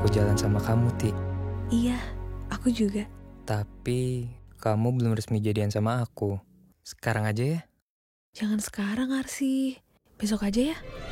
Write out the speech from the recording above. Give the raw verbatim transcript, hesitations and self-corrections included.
aku jalan sama kamu, Ti. Iya, aku juga. Tapi kamu belum resmi jadian sama aku. Sekarang aja ya? Jangan sekarang, Arsi. Besok aja ya.